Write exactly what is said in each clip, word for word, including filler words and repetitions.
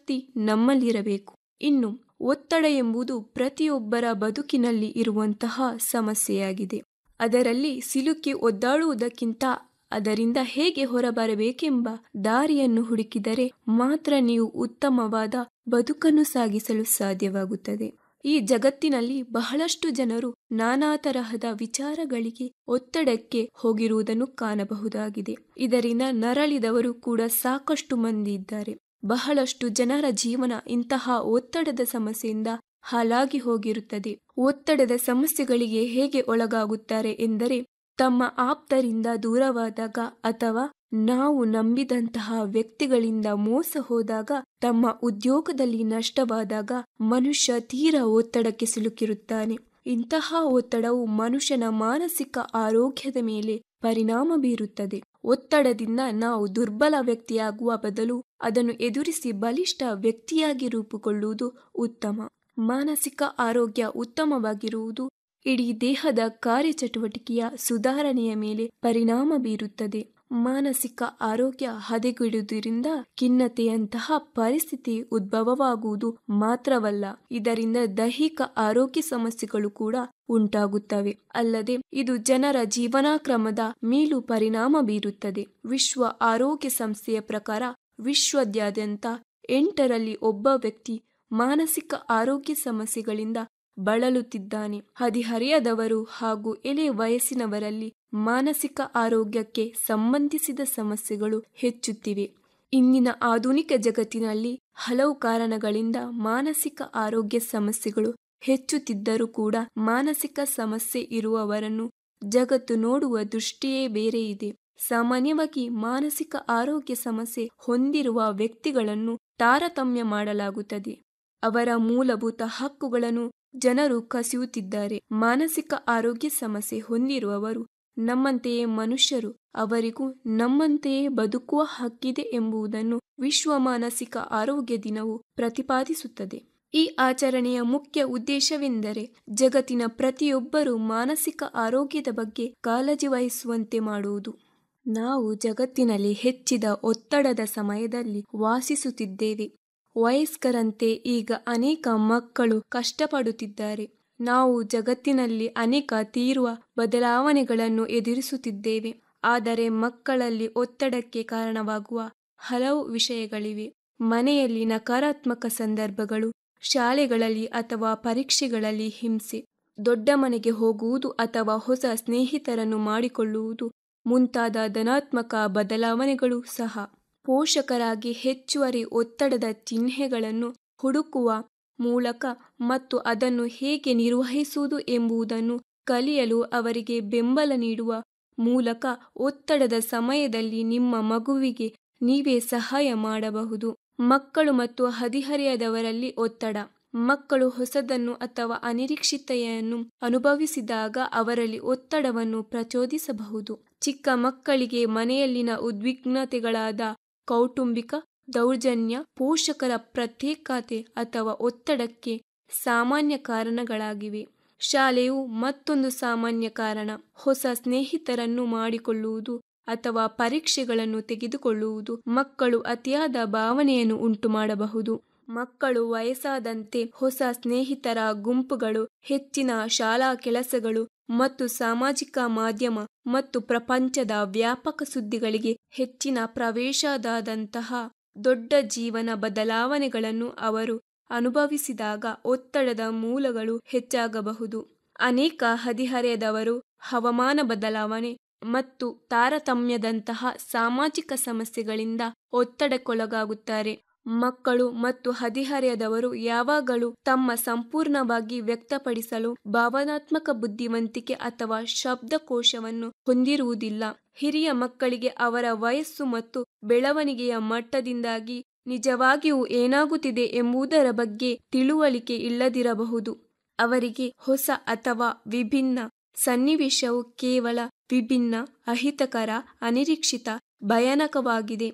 ಶಕ್ತಿ ನಮ್ಮಲ್ಲಿರಬೇಕು. ಇನ್ನು ಒತ್ತಡ ಎಂಬುದು ಪ್ರತಿಯೊಬ್ಬರ ಬದುಕಿನಲ್ಲಿ ಇರುವಂತಹ ಸಮಸ್ಯೆಯಾಗಿದೆ. ಅದರಲ್ಲಿ ಸಿಲುಕಿ ಒದ್ದಾಡುವುದಕ್ಕಿಂತ ಅದರಿಂದ ಹೇಗೆ ಹೊರಬರಬೇಕೆಂಬ ದಾರಿಯನ್ನು ಹುಡುಕಿದರೆ ಮಾತ್ರ ನೀವು ಉತ್ತಮವಾದ ಬದುಕನ್ನು ಸಾಗಿಸಲು ಸಾಧ್ಯವಾಗುತ್ತದೆ. ಈ ಜಗತ್ತಿನಲ್ಲಿ ಬಹಳಷ್ಟು ಜನರು ನಾನಾ ತರಹದ ವಿಚಾರಗಳಿಗೆ ಒತ್ತಡಕ್ಕೆ ಹೋಗಿರುವುದನ್ನು ಕಾಣಬಹುದಾಗಿದೆ. ಇದರಿಂದ ನರಳಿದವರು ಕೂಡ ಸಾಕಷ್ಟು ಮಂದಿ ಇದ್ದಾರೆ. ಬಹಳಷ್ಟು ಜನರ ಜೀವನ ಇಂತಹ ಒತ್ತಡದ ಸಮಸ್ಯೆಯಿಂದ ಹಾಳಾಗಿ ಹೋಗಿರುತ್ತದೆ. ಒತ್ತಡದ ಸಮಸ್ಯೆಗಳಿಗೆ ಹೇಗೆ ಒಳಗಾಗುತ್ತಾರೆ ಎಂದರೆ, ತಮ್ಮ ಆಪ್ತರಿಂದ ದೂರವಾದಾಗ ಅಥವಾ ನಾವು ನಂಬಿದಂತಹ ವ್ಯಕ್ತಿಗಳಿಂದ ಮೋಸ ಹೋದಾಗ, ತಮ್ಮ ಉದ್ಯೋಗದಲ್ಲಿ ನಷ್ಟವಾದಾಗ ಮನುಷ್ಯ ತೀರಾ ಒತ್ತಡಕ್ಕೆ ಸಿಲುಕಿರುತ್ತಾನೆ. ಇಂತಹ ಒತ್ತಡವು ಮನುಷ್ಯನ ಮಾನಸಿಕ ಆರೋಗ್ಯದ ಮೇಲೆ ಪರಿಣಾಮ ಬೀರುತ್ತದೆ. ಒತ್ತಡದಿಂದ ನಾವು ದುರ್ಬಲ ವ್ಯಕ್ತಿಯಾಗುವ ಬದಲು ಅದನ್ನು ಎದುರಿಸಿ ಬಲಿಷ್ಠ ವ್ಯಕ್ತಿಯಾಗಿ ರೂಪುಗೊಳ್ಳುವುದು ಉತ್ತಮ. ಮಾನಸಿಕ ಆರೋಗ್ಯ ಉತ್ತಮವಾಗಿರುವುದು ಇಡೀ ದೇಹದ ಕಾರ್ಯಚಟುವಟಿಕೆಯ ಸುಧಾರಣೆಯ ಮೇಲೆ ಪರಿಣಾಮ ಬೀರುತ್ತದೆ. ಮಾನಸಿಕ ಆರೋಗ್ಯ ಹದಗೆಡುವುದರಿಂದ ಖಿನ್ನತೆಯಂತಹ ಪರಿಸ್ಥಿತಿ ಉದ್ಭವವಾಗುವುದು ಮಾತ್ರವಲ್ಲ, ಇದರಿಂದ ದೈಹಿಕ ಆರೋಗ್ಯ ಸಮಸ್ಯೆಗಳು ಕೂಡ ಉಂಟಾಗುತ್ತವೆ. ಅಲ್ಲದೆ ಇದು ಜನರ ಜೀವನ ಕ್ರಮದ ಮೇಲೂ ಪರಿಣಾಮ ಬೀರುತ್ತದೆ. ವಿಶ್ವ ಆರೋಗ್ಯ ಸಂಸ್ಥೆಯ ಪ್ರಕಾರ ವಿಶ್ವದಾದ್ಯಂತ ಎಂಟರಲ್ಲಿ ಒಬ್ಬ ವ್ಯಕ್ತಿ ಮಾನಸಿಕ ಆರೋಗ್ಯ ಸಮಸ್ಯೆಗಳಿಂದ ಬಳಲುತ್ತಿದ್ದಾನೆ. ಹದಿಹರೆಯದವರು ಹಾಗೂ ಎಳೆ ವಯಸ್ಸಿನವರಲ್ಲಿ ಮಾನಸಿಕ ಆರೋಗ್ಯಕ್ಕೆ ಸಂಬಂಧಿಸಿದ ಸಮಸ್ಯೆಗಳು ಹೆಚ್ಚುತ್ತಿವೆ. ಇಂದಿನ ಆಧುನಿಕ ಜಗತ್ತಿನಲ್ಲಿ ಹಲವು ಕಾರಣಗಳಿಂದ ಮಾನಸಿಕ ಆರೋಗ್ಯ ಸಮಸ್ಯೆಗಳು ಹೆಚ್ಚುತ್ತಿದ್ದರೂ ಕೂಡ ಮಾನಸಿಕ ಸಮಸ್ಯೆ ಇರುವವರನ್ನು ಜಗತ್ತು ನೋಡುವ ದೃಷ್ಟಿಯೇ ಬೇರೆ ಇದೆ. ಸಾಮಾನ್ಯವಾಗಿ ಮಾನಸಿಕ ಆರೋಗ್ಯ ಸಮಸ್ಯೆ ಹೊಂದಿರುವ ವ್ಯಕ್ತಿಗಳನ್ನು ತಾರತಮ್ಯ ಮಾಡಲಾಗುತ್ತದೆ. ಅವರ ಮೂಲಭೂತ ಹಕ್ಕುಗಳನ್ನು ಜನರು ಕಸಿಯುತ್ತಿದ್ದಾರೆ. ಮಾನಸಿಕ ಆರೋಗ್ಯ ಸಮಸ್ಯೆ ಹೊಂದಿರುವವರು ನಮ್ಮಂತೆಯೇ ಮನುಷ್ಯರು, ಅವರಿಗೂ ನಮ್ಮಂತೆಯೇ ಬದುಕುವ ಹಕ್ಕಿದೆ ಎಂಬುದನ್ನು ವಿಶ್ವ ಮಾನಸಿಕ ಆರೋಗ್ಯ ದಿನವು ಪ್ರತಿಪಾದಿಸುತ್ತದೆ. ಈ ಆಚರಣೆಯ ಮುಖ್ಯ ಉದ್ದೇಶವೆಂದರೆ ಜಗತ್ತಿನ ಪ್ರತಿಯೊಬ್ಬರೂ ಮಾನಸಿಕ ಆರೋಗ್ಯದ ಬಗ್ಗೆ ಕಾಳಜಿ ವಹಿಸುವಂತೆ ಮಾಡುವುದು. ನಾವು ಜಗತ್ತಿನಲ್ಲಿ ಹೆಚ್ಚಿದ ಒತ್ತಡದ ಸಮಯದಲ್ಲಿ ವಾಸಿಸುತ್ತಿದ್ದೇವೆ. ವಯಸ್ಕರಂತೆ ಈಗ ಅನೇಕ ಮಕ್ಕಳು ಕಷ್ಟಪಡುತ್ತಿದ್ದಾರೆ. ನಾವು ಜಗತ್ತಿನಲ್ಲಿ ಅನೇಕ ತೀವ್ರ ಬದಲಾವಣೆಗಳನ್ನು ಎದುರಿಸುತ್ತಿದ್ದೇವೆ. ಆದರೆ ಮಕ್ಕಳಲ್ಲಿ ಒತ್ತಡಕ್ಕೆ ಕಾರಣವಾಗುವ ಹಲವು ವಿಷಯಗಳಿವೆ. ಮನೆಯಲ್ಲಿ ನಕಾರಾತ್ಮಕ ಸಂದರ್ಭಗಳು, ಶಾಲೆಗಳಲ್ಲಿ ಅಥವಾ ಪರೀಕ್ಷೆಗಳಲ್ಲಿ ಹಿಂಸೆ, ದೊಡ್ಡ ಮನೆಗೆ ಹೋಗುವುದು ಅಥವಾ ಹೊಸ ಸ್ನೇಹಿತರನ್ನು ಮಾಡಿಕೊಳ್ಳುವುದು ಮುಂತಾದ ಧನಾತ್ಮಕ ಬದಲಾವಣೆಗಳು ಸಹ. ಪೋಷಕರಾಗಿ ಹೆಚ್ಚುವರಿ ಒತ್ತಡದ ಚಿಹ್ನೆಗಳನ್ನು ಹುಡುಕುವ ಮೂಲಕ ಮತ್ತು ಅದನ್ನು ಹೇಗೆ ನಿರ್ವಹಿಸುವುದು ಎಂಬುದನ್ನು ಕಲಿಯಲು ಅವರಿಗೆ ಬೆಂಬಲ ನೀಡುವ ಮೂಲಕ ಒತ್ತಡದ ಸಮಯದಲ್ಲಿ ನಿಮ್ಮ ಮಗುವಿಗೆ ನೀವೇ ಸಹಾಯ ಮಾಡಬಹುದು. ಮಕ್ಕಳು ಮತ್ತು ಹದಿಹರೆಯದವರಲ್ಲಿ ಒತ್ತಡ. ಮಕ್ಕಳು ಹೊಸದನ್ನು ಅಥವಾ ಅನಿರೀಕ್ಷಿತೆಯನ್ನು ಅನುಭವಿಸಿದಾಗ ಅವರಲ್ಲಿ ಒತ್ತಡವನ್ನು ಪ್ರಚೋದಿಸಬಹುದು. ಚಿಕ್ಕ ಮಕ್ಕಳಿಗೆ ಮನೆಯಲ್ಲಿನ ಉದ್ವಿಗ್ನತೆಗಳಾದ ಕೌಟುಂಬಿಕ ದೌರ್ಜನ್ಯ, ಪೋಷಕರ ಪ್ರತ್ಯೇಕತೆ ಅಥವಾ ಒತ್ತಡಕ್ಕೆ ಸಾಮಾನ್ಯ ಕಾರಣಗಳಾಗಿವೆ. ಶಾಲೆಯು ಮತ್ತೊಂದು ಸಾಮಾನ್ಯ ಕಾರಣ. ಹೊಸ ಸ್ನೇಹಿತರನ್ನು ಮಾಡಿಕೊಳ್ಳುವುದು ಅಥವಾ ಪರೀಕ್ಷೆಗಳನ್ನು ತೆಗೆದುಕೊಳ್ಳುವುದು ಮಕ್ಕಳು ಅತಿಯಾದ ಭಾವನೆಯನ್ನು ಉಂಟು ಮಾಡಬಹುದು. ಮಕ್ಕಳು ವಯಸ್ಸಾದಂತೆ ಹೊಸ ಸ್ನೇಹಿತರ ಗುಂಪುಗಳು, ಹೆಚ್ಚಿನ ಶಾಲಾ ಕೆಲಸಗಳು ಮತ್ತು ಸಾಮಾಜಿಕ ಮಾಧ್ಯಮ ಮತ್ತು ಪ್ರಪಂಚದ ವ್ಯಾಪಕ ಸುದ್ದಿಗಳಿಗೆ ಹೆಚ್ಚಿನ ಪ್ರವೇಶದಾದಂತಹ ದೊಡ್ಡ ಜೀವನ ಬದಲಾವಣೆಗಳನ್ನು ಅವರು ಅನುಭವಿಸಿದಾಗ ಒತ್ತಡದ ಮೂಲಗಳು ಹೆಚ್ಚಾಗಬಹುದು. ಅನೇಕ ಹದಿಹರೆಯದವರು ಹವಾಮಾನ ಬದಲಾವಣೆ ಮತ್ತು ತಾರತಮ್ಯದಂತಹ ಸಾಮಾಜಿಕ ಸಮಸ್ಯೆಗಳಿಂದ ಒತ್ತಡಕ್ಕೊಳಗಾಗುತ್ತಾರೆ. ಮಕ್ಕಳು ಮತ್ತು ಹದಿಹರೆಯದವರು ಯಾವಾಗಲೂ ತಮ್ಮ ಸಂಪೂರ್ಣವಾಗಿ ವ್ಯಕ್ತಪಡಿಸಲು ಭಾವನಾತ್ಮಕ ಬುದ್ಧಿವಂತಿಕೆ ಅಥವಾ ಶಬ್ದಕೋಶವನ್ನು ಹೊಂದಿರುವುದಿಲ್ಲ. ಹಿರಿಯ ಮಕ್ಕಳಿಗೆ ಅವರ ವಯಸ್ಸು ಮತ್ತು ಬೆಳವಣಿಗೆಯ ಮಟ್ಟದಿಂದಾಗಿ ನಿಜವಾಗಿಯೂ ಏನಾಗುತ್ತಿದೆ ಎಂಬುದರ ಬಗ್ಗೆ ತಿಳುವಳಿಕೆ ಇಲ್ಲದಿರಬಹುದು. ಅವರಿಗೆ ಹೊಸ ಅಥವಾ ವಿಭಿನ್ನ ಸನ್ನಿವೇಶವು ಕೇವಲ ವಿಭಿನ್ನ, ಅಹಿತಕರ, ಅನಿರೀಕ್ಷಿತ, ಭಯಾನಕವಾಗಿದೆ.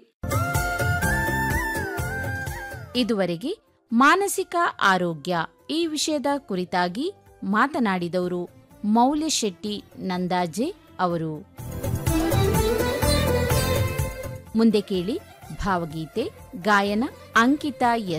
ಇದುವರೆಗೆ ಮಾನಸಿಕ ಆರೋಗ್ಯ ಈ ವಿಷಯದ ಕುರಿತಾಗಿ ಮಾತನಾಡಿದವರು ಮೌಲ್ಯಶೆಟ್ಟಿ ನಂದಾಜೆ ಅವರು. ಮುಂದೆ ಕೇಳಿ ಭಾವಗೀತೆ, ಗಾಯನ ಅಂಕಿತಾ ಎಸ್.